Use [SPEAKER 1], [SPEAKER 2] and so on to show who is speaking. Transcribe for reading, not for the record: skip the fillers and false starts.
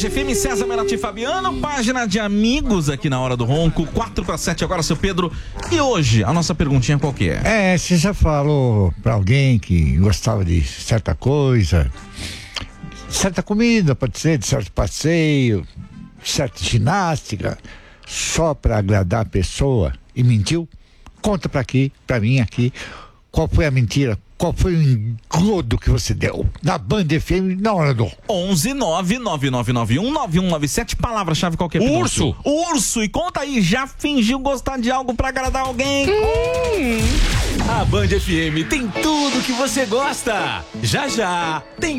[SPEAKER 1] FM, César Menotti e Fabiano, página de amigos aqui na Hora do Ronco, 4:07 agora, seu Pedro. E hoje, a nossa perguntinha qual que é?
[SPEAKER 2] Você já falou pra alguém que gostava de certa coisa, certa comida, pode ser, de certo passeio, certa ginástica, só pra agradar a pessoa e mentiu? Conta pra mim aqui, qual foi a mentira? Qual foi o engodo que você deu na Band FM na Hora do
[SPEAKER 1] 11-99991-9197, palavra-chave qualquer.
[SPEAKER 3] Urso.
[SPEAKER 1] Urso, e conta aí, já fingiu gostar de algo pra agradar alguém?
[SPEAKER 3] A Band FM tem tudo que você gosta. Já já tem